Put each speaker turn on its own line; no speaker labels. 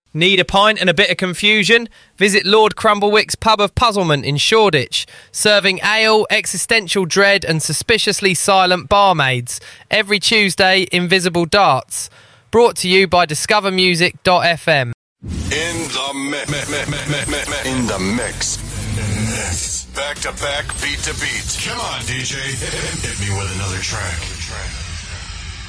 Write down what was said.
Need a pint and a bit of confusion? Visit Lord Crumblewick's Pub of Puzzlement in Shoreditch, serving ale, existential dread and suspiciously silent barmaids. Every Tuesday, Invisible Darts. Brought to you by discovermusic.fm.
In the mix. Back to back, beat to beat.
Come on, DJ. Hit me with another track.